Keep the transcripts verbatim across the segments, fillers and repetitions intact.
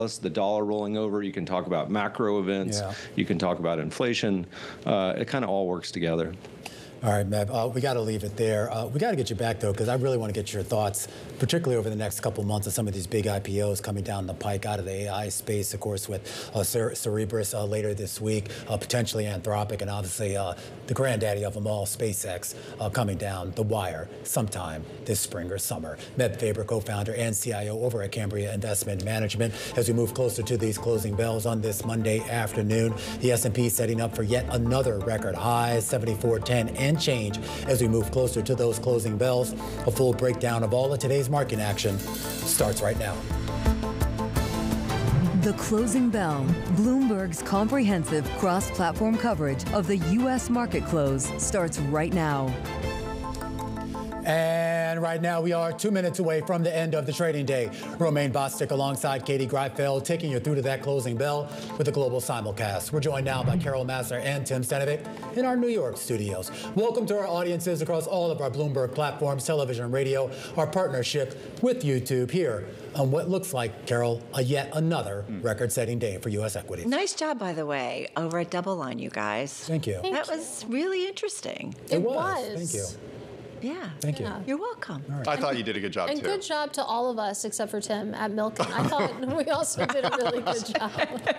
the dollar rolling over. You can talk about macro events. Yeah. You can talk about inflation. Uh, it kind of all works together. All right, Meb, uh, we got to leave it there. Uh, we got to get you back, though, because I really want to get your thoughts, particularly over the next couple months of some of these big I P Os coming down the pike out of the A I space, of course, with uh, Cer Cerebras uh, later this week, uh, potentially Anthropic, and obviously uh, the granddaddy of them all, SpaceX, uh, coming down the wire sometime this spring or summer. Meb Faber, co-founder and C I O over at Cambria Investment Management. As we move closer to these closing bells on this Monday afternoon, the S and P setting up for yet another record high, seventy-four ten and change as we move closer to those closing bells. A full breakdown of all of today's market action starts right now. The Closing Bell, Bloomberg's comprehensive cross-platform coverage of the U S market close, starts right now. And right now we are two minutes away from the end of the trading day. Romaine Bostick alongside Katie Greifeld taking you through to that closing bell with a global simulcast. We're joined now by Carol Massar and Tim Stanovic in our New York studios. Welcome to our audiences across all of our Bloomberg platforms, television and radio, our partnership with YouTube here on what looks like, Carol, a yet another mm. record-setting day for U S equities. Nice job, by the way, over at Double Line, you guys. Thank you. Thank that you. was really interesting. It, it was. was. Thank you. Yeah. Thank you. Yeah. You're welcome. Right. I thought you did a good job, and too. And good job to all of us, except for Tim at Milken. I thought we also did a really good job.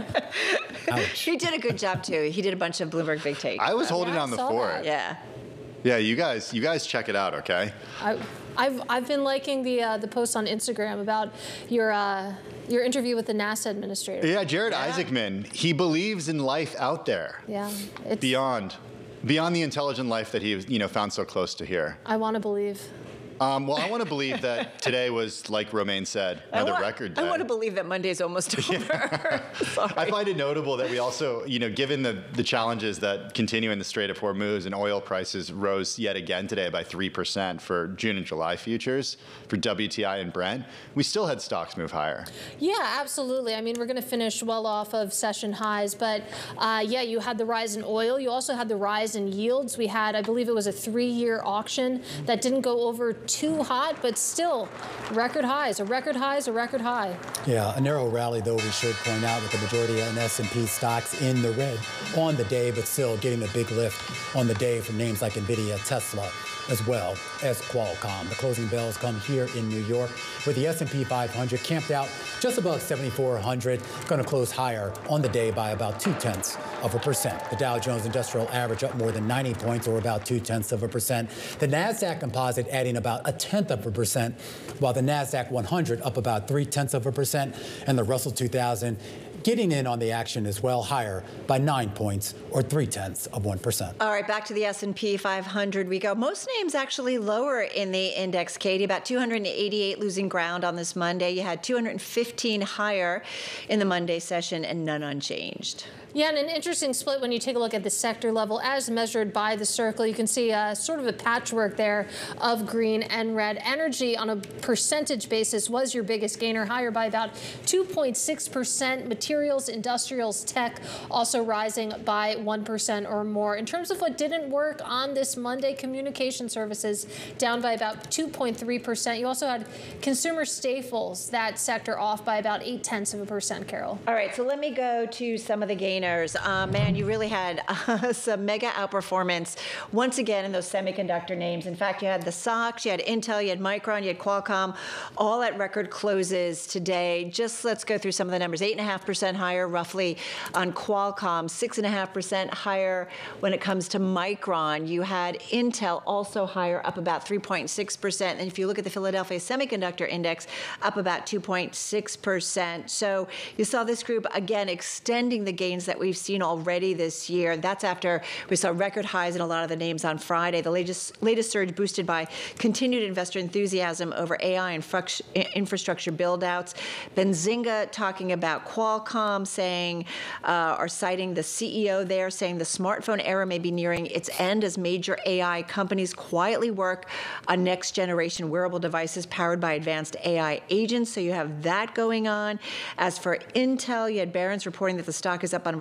He did a good job, too. He did a bunch of Bloomberg Big Takes. I was holding yeah, on the fort. fort. Yeah. Yeah, you guys, you guys check it out, okay? I, I've I've been liking the uh, the post on Instagram about your uh, your interview with the NASA administrator. Yeah, Jared yeah. Isaacman. He believes in life out there. Yeah. It's, beyond. Beyond the intelligent life that he, you know, found so close to here. I want to believe. Um, well, I want to believe that today was, like Romaine said, another I want, record day. I want to believe that Monday's almost over. Yeah. I find it notable that we also, you know, given the, the challenges that continue in the Strait of Hormuz, and oil prices rose yet again today by three percent for June and July futures for W T I and Brent, we still had stocks move higher. Yeah, absolutely. I mean, we're going to finish well off of session highs, but uh, yeah, you had the rise in oil. You also had the rise in yields. We had, I believe it was a three-year auction that didn't go over too hot, but still record highs. A record high is a record high. Yeah, a narrow rally, though, we should point out, with the majority of S and P stocks in the red on the day, but still getting a big lift on the day from names like NVIDIA, Tesla, as well as Qualcomm. The closing bells come here in New York with the S and P five hundred camped out just above seventy-four hundred, going to close higher on the day by about two-tenths of a percent. The Dow Jones Industrial Average up more than ninety points, or about two-tenths of a percent. The NASDAQ Composite adding about a tenth of a percent, while the NASDAQ one hundred up about three-tenths of a percent, and the Russell two thousand getting in on the action as well, higher by nine points, or three-tenths of one percent. All right, back to the S and P five hundred we go. Most names actually lower in the index, Katie. About two hundred eighty-eight losing ground on this Monday. You had two hundred fifteen higher in the Monday session and none unchanged. Yeah, and an interesting split when you take a look at the sector level as measured by the circle. You can see uh, sort of a patchwork there of green and red. Energy on a percentage basis was your biggest gainer, higher by about two point six percent. Materials, industrials, tech also rising by one percent or more. In terms of what didn't work on this Monday, communication services down by about two point three percent. You also had consumer staples, that sector off by about eight tenths of a percent, Carol. All right, so let me go to some of the gainers. Uh, man, you really had uh, some mega outperformance once again in those semiconductor names. In fact, you had the S O Cs, you had Intel, you had Micron, you had Qualcomm, all at record closes today. Just let's go through some of the numbers. eight point five percent higher roughly on Qualcomm, six point five percent higher when it comes to Micron. You had Intel also higher, up about three point six percent. And if you look at the Philadelphia Semiconductor Index, up about two point six percent. So you saw this group, again, extending the gains that we've seen already this year. That's after we saw record highs in a lot of the names on Friday. The latest, latest surge boosted by continued investor enthusiasm over A I and infrastructure build-outs. Benzinga talking about Qualcomm, saying, uh, or citing the C E O there, saying the smartphone era may be nearing its end as major A I companies quietly work on next-generation wearable devices powered by advanced A I agents. So you have that going on. As for Intel, you had Barron's reporting that the stock is up on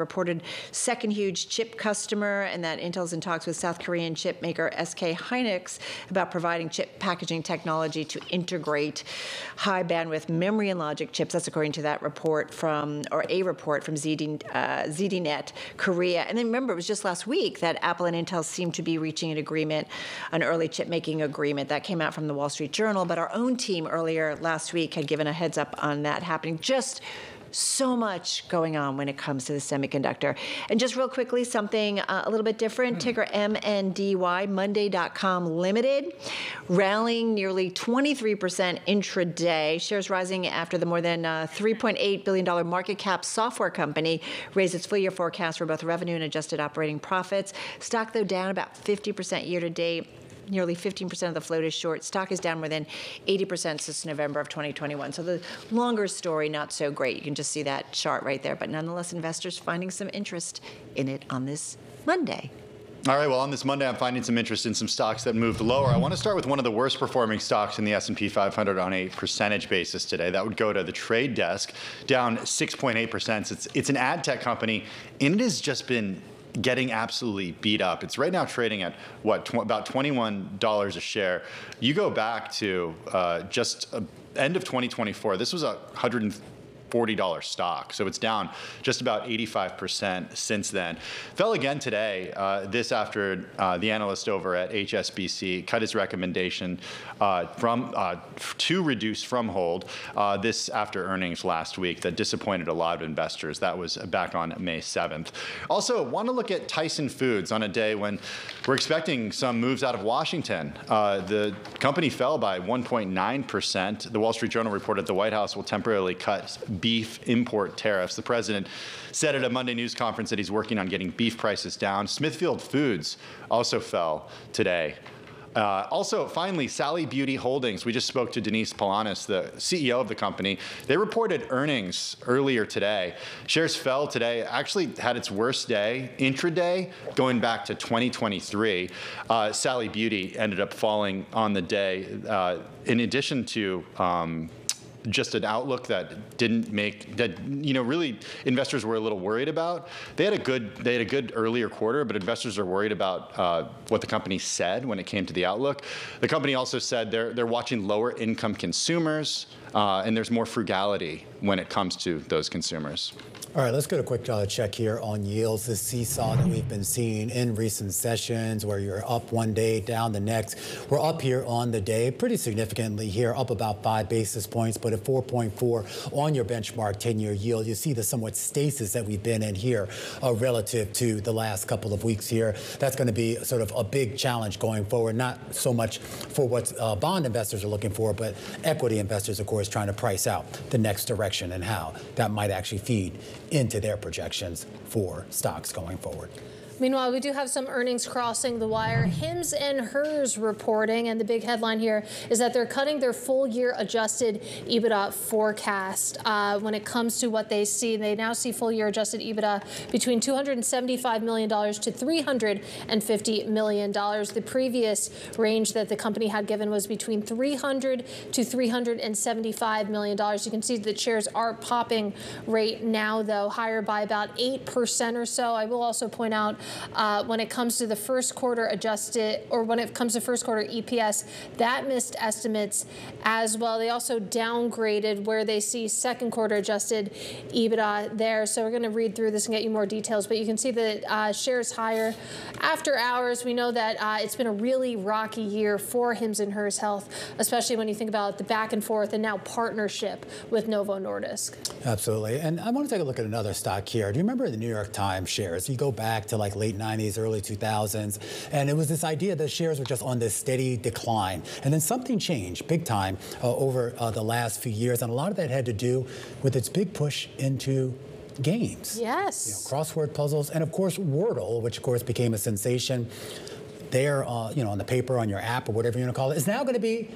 reported second huge chip customer, and that Intel's in talks with South Korean chip maker S K Hynix about providing chip packaging technology to integrate high bandwidth memory and logic chips. That's according to that report from, or a report from Z D, uh, Z D Net Korea. And then remember, it was just last week that Apple and Intel seemed to be reaching an agreement, an early chip making agreement. That came out from the Wall Street Journal, but our own team earlier last week had given a heads up on that happening. Just so much going on when it comes to the semiconductor. And just real quickly, something uh, a little bit different, mm. ticker M N D Y, Monday dot com Limited, rallying nearly twenty-three percent intraday. Shares rising after the more than uh, three point eight billion dollars market cap software company raised its full year forecast for both revenue and adjusted operating profits. Stock, though, down about fifty percent year to date. Nearly fifteen percent of the float is short. Stock is down more than eighty percent since November of twenty twenty-one. So the longer story, not so great. You can just see that chart right there. But nonetheless, investors finding some interest in it on this Monday. All right, well, on this Monday, I'm finding some interest in some stocks that moved lower. I want to start with one of the worst performing stocks in the S and P five hundred on a percentage basis today. That would go to the Trade Desk, down six point eight percent. It's, it's an ad tech company, and it has just been getting absolutely beat up. It's right now trading at, what, tw- about twenty-one dollars a share. You go back to uh, just uh, end of twenty twenty-four, this was a one hundred forty dollars stock. So it's down just about eighty-five percent since then. Fell again today, uh, this after uh, the analyst over at H S B C cut his recommendation uh, from uh, to reduce from hold, uh, this after earnings last week that disappointed a lot of investors. That was back on May seventh. Also, want to look at Tyson Foods on a day when we're expecting some moves out of Washington. Uh, the company fell by one point nine percent. The Wall Street Journal reported the White House will temporarily cut beef import tariffs. The president said at a Monday news conference that he's working on getting beef prices down. Smithfield Foods also fell today. Uh, also, finally, Sally Beauty Holdings. We just spoke to Denise Polanis, the C E O of the company. They reported earnings earlier today. Shares fell today, actually had its worst day intraday going back to twenty twenty-three. Uh, Sally Beauty ended up falling on the day, uh, in addition to um, just an outlook that didn't make, that, you know, really investors were a little worried about. They had a good, they had a good earlier quarter, but investors are worried about uh, what the company said when it came to the outlook. The company also said they're, they're watching lower income consumers, uh, and there's more frugality when it comes to those consumers. All right, let's get a quick uh, check here on yields. This seesaw that we've been seeing in recent sessions where you're up one day, down the next. We're up here on the day pretty significantly here, up about five basis points, but at four point four on your benchmark ten-year yield. You see the somewhat stasis that we've been in here uh, relative to the last couple of weeks here. That's going to be sort of a big challenge going forward, not so much for what uh, bond investors are looking for, but equity investors, of course, trying to price out the next direction and how that might actually feed into their projections for stocks going forward. Meanwhile, we do have some earnings crossing the wire. Hims and Hers reporting, and the big headline here is that they're cutting their full-year adjusted EBITDA forecast uh, when it comes to what they see. They now see full-year adjusted EBITDA between two hundred seventy-five million dollars to three hundred fifty million dollars. The previous range that the company had given was between three hundred to three hundred seventy-five million dollars. You can see that shares are popping right now, though, higher by about eight percent or so. I will also point out Uh, when it comes to the first quarter adjusted, or when it comes to first quarter E P S, that missed estimates as well. They also downgraded where they see second quarter adjusted EBITDA there. So we're going to read through this and get you more details, but you can see that uh, shares higher after hours. We know that uh, it's been a really rocky year for Hims and Hers Health, especially when you think about the back and forth and now partnership with Novo Nordisk. Absolutely. And I want to take a look at another stock here. Do you remember the New York Times shares? You go back to like late nineties, early two thousands, and it was this idea that shares were just on this steady decline. And then something changed big time uh, over uh, the last few years, and a lot of that had to do with its big push into games. Yes. You know, crossword puzzles, and of course Wordle, which of course became a sensation there, uh, you know, on the paper, on your app, or whatever you want to call it, is now going to be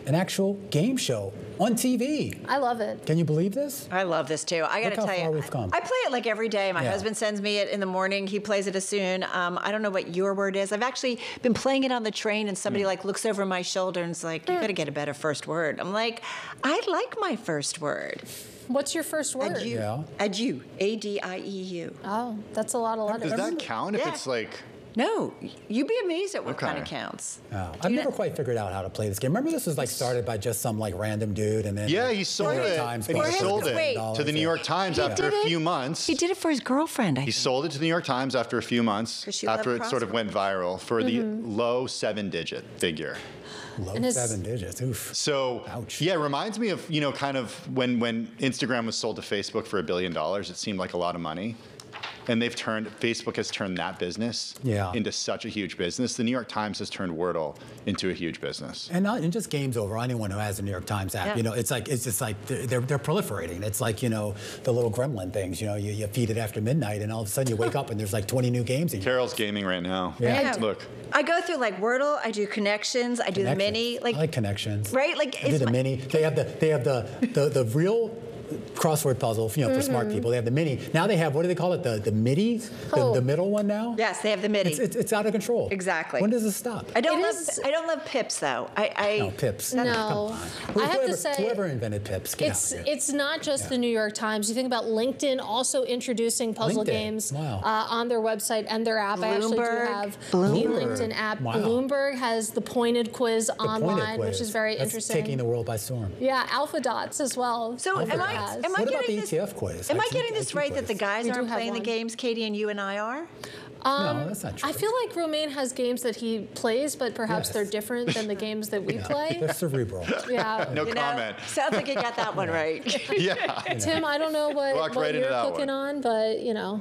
an actual game show on T V. I love it. Can you believe this? I love this too. I got to Look how tell you, far we've come. I play it like every day. My Yeah. husband sends me it in the morning. He plays it as soon. Um, I don't know what your word is. I've actually been playing it on the train, and somebody like looks over my shoulder and is like, "You got to get a better first word." I'm like, I like my first word. What's your first word? Adieu. Yeah. Adieu. A D I E U. Oh, that's a lot of letters. Does that count if Yeah. it's like? No, you'd be amazed at what Okay. kind of counts. Oh, Do I've you never know- quite figured out how to play this game. Remember, this was like started by just some like random dude, and then Yeah, like, he sold New York it. Times And he bought it for sold a it billion to dollars. to the New York Times He after did a it- few months. He did it for his girlfriend. I He think. sold it to the New York Times after a few months, 'Cause she after it loved sort of crossword. went viral for the low seven-digit figure. Low And his- seven digits. Oof. So Ouch. yeah, it reminds me of, you know, kind of when when Instagram was sold to Facebook for a billion dollars. It seemed like a lot of money, and they've turned Facebook has turned that business Yeah. into such a huge business. The New York Times has turned Wordle into a huge business. And not and just games over. Anyone who has a New York Times app, Yeah. you know, it's like it's just like they're, they're they're proliferating. It's like, you know, the little gremlin things. You know, you, you feed it after midnight, and all of a sudden you wake up and there's like twenty new games. In your Carol's gaming right now. Yeah. Look, I go through like Wordle. I do connections. I do the Connections. mini. Like, I like connections. right? Like I do it's the my- mini. They have the they have the the, the real crossword puzzle, you know, for smart Mm-hmm. people. They have the mini. Now they have, what do they call it? The the midi, the, Oh. the middle one now. Yes, they have the midi. It's, it's it's out of control. Exactly. When does it stop? I don't It love. is- I don't love pips though. I. I No, Pips. No. Come on. I have Whoever- to say- whoever invented Pips. Get It's out of here. it's not just the New York Times. You think about LinkedIn also introducing puzzle LinkedIn, games wow. uh, on their website and their app. I actually do Bloomberg, have Bloomberg. the LinkedIn app. Wow. Bloomberg has the pointed quiz The pointed online, which quiz. is very That's interesting. taking the world by storm. Yeah, Alpha Dots as well. So am I? has. Am I What about getting the this? E T F quiz? Am I I Q- getting this I Q right that the quiz. guys We do aren't have playing the one. games Katie and you and I are? no, that's not true. I feel like Romain has games that he plays, but perhaps Yes. they're different than the games that we Yeah, play. They're cerebral. Yeah. no You know, comment. sounds like you got that one right. Yeah. Tim, I don't know what, Walked what right into you're that cooking one. on, but you know.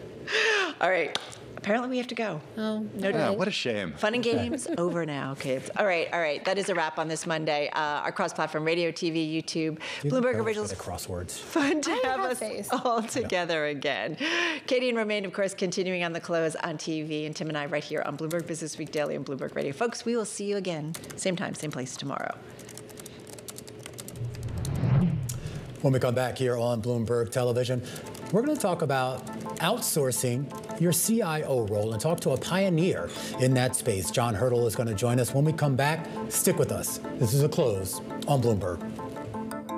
All right. Apparently we have to go. Oh, No Yeah, okay. what a shame. Fun and games over now, kids. All right, all right. That is a wrap on this Monday. Uh, our cross-platform radio, T V, YouTube, Do you think Bloomberg Bell's Originals. good at crosswords. Fun to I have have us faith. all together again. Katie and Romain, of course, continuing on the close on T V, and Tim and I right here on Bloomberg Business Week Daily and Bloomberg Radio. Folks, we will see you again, same time, same place tomorrow. When we come back here on Bloomberg Television, we're going to talk about outsourcing your C I O role and talk to a pioneer in that space. John Hurdle is going to join us. When we come back, stick with us. This is a close on Bloomberg.